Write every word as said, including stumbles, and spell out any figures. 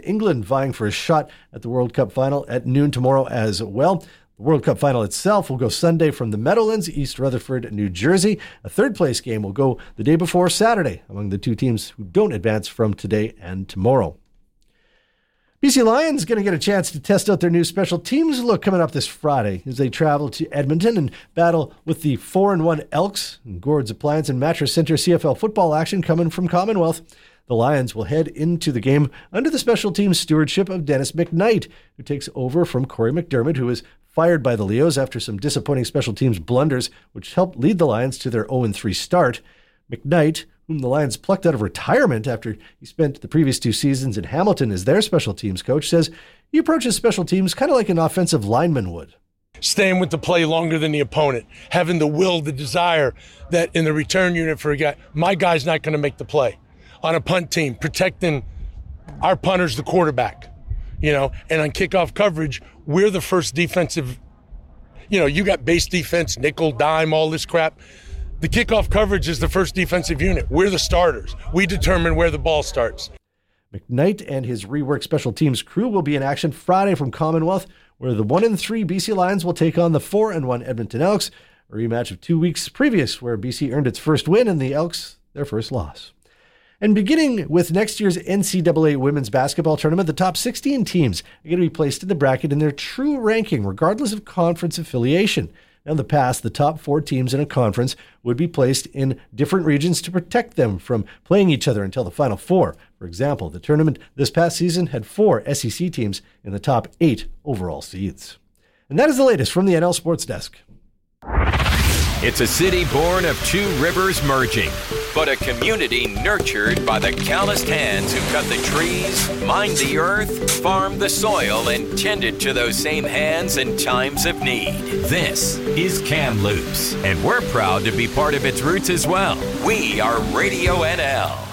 England vying for a shot at the World Cup final at noon tomorrow as well. The World Cup final itself will go Sunday from the Meadowlands, East Rutherford, New Jersey. A third-place game will go the day before Saturday among the two teams who don't advance from today and tomorrow. B C Lions going to get a chance to test out their new special teams look coming up this Friday as they travel to Edmonton and battle with the four and one Elks and Gord's Appliance and Mattress Center C F L football action coming from Commonwealth. The Lions will head into the game under the special teams stewardship of Dennis McKnight, who takes over from Corey McDermott, who was fired by the Leos after some disappointing special teams blunders, which helped lead the Lions to their oh and three start. McKnight, whom the Lions plucked out of retirement after he spent the previous two seasons in Hamilton as their special teams coach, says he approaches special teams kind of like an offensive lineman would. Staying with the play longer than the opponent, having the will, the desire that in the return unit for a guy, my guy's not going to make the play. On a punt team, protecting our punter's the quarterback, you know, and on kickoff coverage, we're the first defensive, you know, you got base defense, nickel, dime, all this crap. The kickoff coverage is the first defensive unit. We're the starters. We determine where the ball starts. McKnight and his reworked special teams crew will be in action Friday from Commonwealth, where the one and three B C Lions will take on the four and one Edmonton Elks, a rematch of two weeks previous where B C earned its first win and the Elks their first loss. And beginning with next year's N C double A women's basketball tournament, the top sixteen teams are going to be placed in the bracket in their true ranking, regardless of conference affiliation. Now, in the past, the top four teams in a conference would be placed in different regions to protect them from playing each other until the Final Four. For example, the tournament this past season had four S E C teams in the top eight overall seeds. And that is the latest from the N L Sports Desk. It's a city born of two rivers merging, but a community nurtured by the calloused hands who cut the trees, mined the earth, farmed the soil, and tended to those same hands in times of need. This is Kamloops, and we're proud to be part of its roots as well. We are Radio N L.